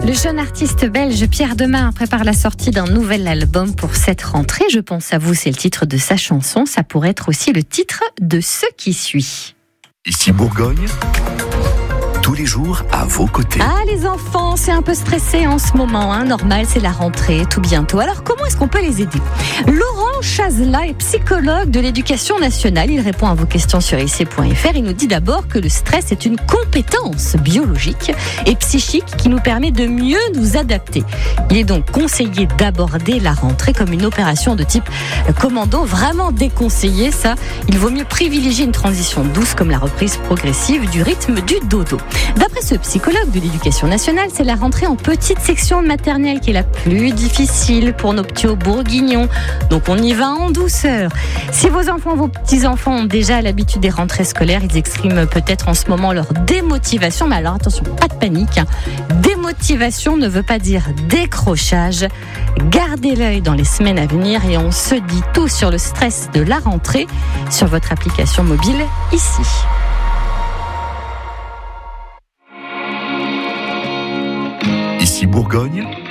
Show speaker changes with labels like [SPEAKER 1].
[SPEAKER 1] Le jeune artiste belge Pierre Demar prépare la sortie d'un nouvel album pour cette rentrée. Je pense à vous, c'est le titre de sa chanson. Ça pourrait être aussi le titre de ce qui suit.
[SPEAKER 2] Ici Bourgogne, tous les jours à vos côtés.
[SPEAKER 1] Ah, les enfants, c'est un peu stressé en ce moment, hein. Normal, c'est la rentrée, tout bientôt. Alors, comment est-ce qu'on peut les aider ? Laurent Chazela est psychologue de l'éducation nationale. Il répond à vos questions sur ici.fr. Il nous dit d'abord que le stress est une compétence biologique et psychique qui nous permet de mieux nous adapter. Il est donc conseillé d'aborder la rentrée comme une opération de type commando, vraiment déconseillé, ça. Il vaut mieux privilégier une transition douce comme la reprise progressive du rythme du dodo. D'après ce psychologue de l'éducation nationale, c'est la rentrée en petite section maternelle qui est la plus difficile pour nos petits bourguignons. Donc on y va en douceur. Si vos enfants, vos petits-enfants ont déjà l'habitude des rentrées scolaires, ils expriment peut-être en ce moment leur démotivation. Mais alors attention, pas de panique. Démotivation ne veut pas dire décrochage. Gardez l'œil dans les semaines à venir et on se dit tout sur le stress de la rentrée sur votre application mobile ici.
[SPEAKER 2] Ici Bourgogne,